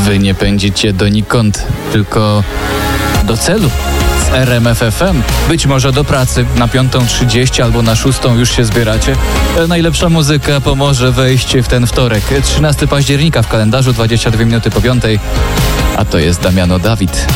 Wy nie pędzicie donikąd, tylko do celu. Z RMF FM. Być może do pracy na 5:30 albo na 6:00 już się zbieracie. Najlepsza muzyka pomoże wejść w ten wtorek. 13 października w kalendarzu, 22 minuty po 5:00. A to jest Damiano Dawid.